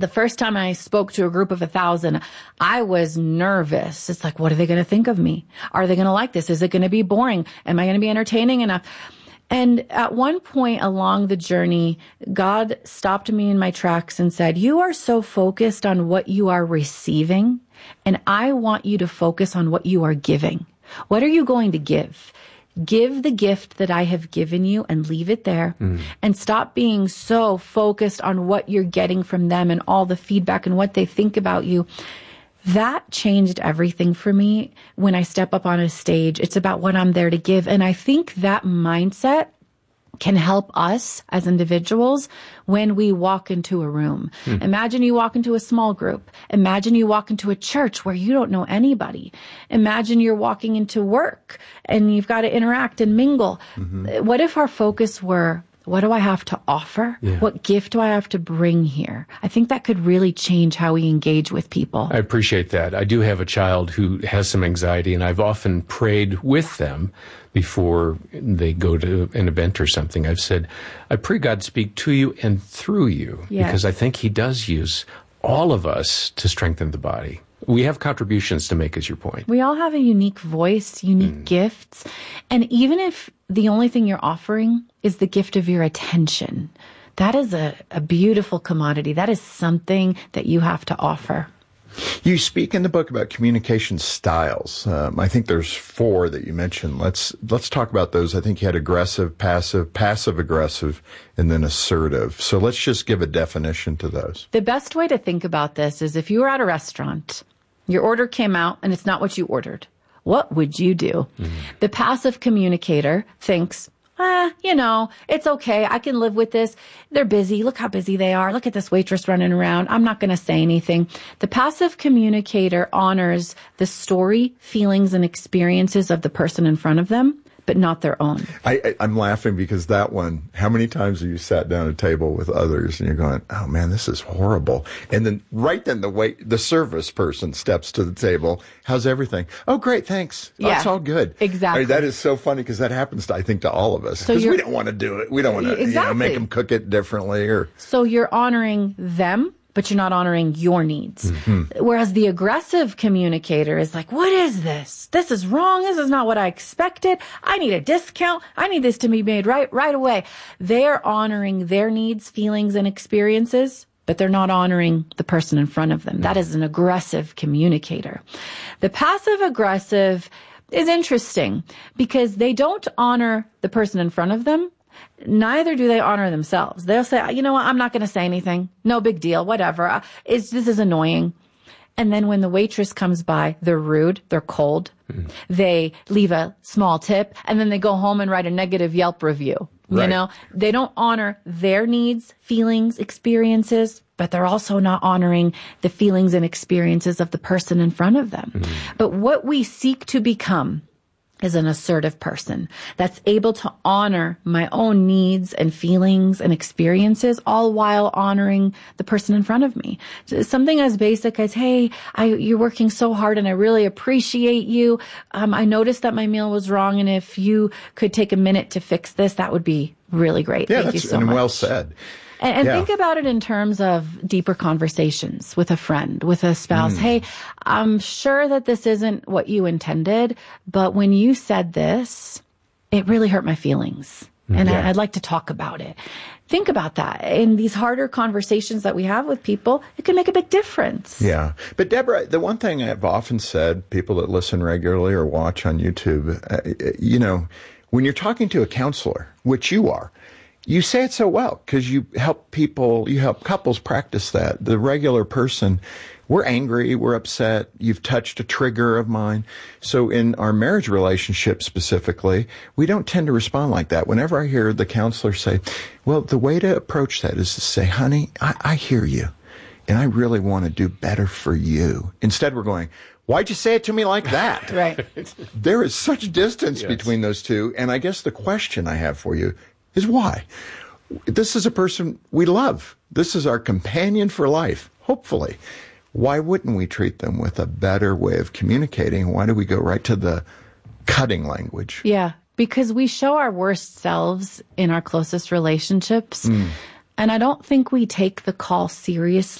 The first time I spoke to a group of 1,000, I was nervous. It's like, what are they going to think of me? Are they going to like this? Is it going to be boring? Am I going to be entertaining enough? And at one point along the journey, God stopped me in my tracks and said, you are so focused on what you are receiving, and I want you to focus on what you are giving. What are you going to give? Give the gift that I have given you and leave it there, and stop being so focused on what you're getting from them and all the feedback and what they think about you. That changed everything for me when I step up on a stage. It's about what I'm there to give. And I think that mindset can help us as individuals when we walk into a room. Imagine you walk into a small group. Imagine you walk into a church where you don't know anybody. Imagine you're walking into work and you've got to interact and mingle. What if our focus were, what do I have to offer? Yeah. What gift do I have to bring here? I think that could really change how we engage with people. I appreciate that. I do have a child who has some anxiety, and I've often prayed with them before they go to an event or something. I've said, I pray God speak to you and through you, because I think he does use all of us to strengthen the body. We have contributions to make, is your point. We all have a unique voice, unique gifts. And even if the only thing you're offering is the gift of your attention, that is a beautiful commodity. That is something that you have to offer. You speak in the book about communication styles. I think there's 4 that you mentioned. Let's talk about those. I think you had aggressive, passive aggressive, and then assertive. So let's just give a definition to those. The best way to think about this is if you were at a restaurant, your order came out and it's not what you ordered. What would you do? The passive communicator thinks, it's okay. I can live with this. They're busy. Look how busy they are. Look at this waitress running around. I'm not going to say anything. The passive communicator honors the story, feelings, and experiences of the person in front of them, but not their own. I'm laughing because that one, how many times have you sat down at a table with others and you're going, oh man, this is horrible. And then the service person steps to the table. How's everything? Oh, great. Thanks. Oh, it's all good. Exactly. That is so funny because that happens I think to all of us, because we don't want to do it. We don't want to make them cook it differently So you're honoring them, but you're not honoring your needs. Whereas the aggressive communicator is like, what is this? This is wrong. This is not what I expected. I need a discount. I need this to be made right away. They're honoring their needs, feelings, and experiences, but they're not honoring the person in front of them. That is an aggressive communicator. The passive aggressive is interesting because they don't honor the person in front of them. Neither do they honor themselves. They'll say, you know what, I'm not going to say anything. No big deal, whatever. This is annoying. And then when the waitress comes by, they're rude, they're cold. They leave a small tip, and then they go home and write a negative Yelp review. Right. You know, they don't honor their needs, feelings, experiences, but they're also not honoring the feelings and experiences of the person in front of them. But what we seek to become is an assertive person that's able to honor my own needs and feelings and experiences, all while honoring the person in front of me. So something as basic as, hey, you're working so hard and I really appreciate you. I noticed that my meal was wrong, and if you could take a minute to fix this, that would be really great. Thank you so much. Well said. And think about it in terms of deeper conversations with a friend, with a spouse. Hey, I'm sure that this isn't what you intended, but when you said this, it really hurt my feelings. And I'd like to talk about it. Think about that. In these harder conversations that we have with people, it can make a big difference. Yeah. But Deborah, the one thing I've often said, people that listen regularly or watch on YouTube, when you're talking to a counselor, which you are, you say it so well because you help couples practice that. The regular person, we're angry, we're upset, you've touched a trigger of mine. So in our marriage relationship specifically, we don't tend to respond like that. Whenever I hear the counselor say, well, the way to approach that is to say, honey, I hear you, and I really want to do better for you. Instead, we're going, why'd you say it to me like that? Right. There is such distance between those two. And I guess the question I have for you is why? This is a person we love. This is our companion for life, hopefully. Why wouldn't we treat them with a better way of communicating? Why do we go right to the cutting language? Yeah, because we show our worst selves in our closest relationships. And I don't think we take the call seriously.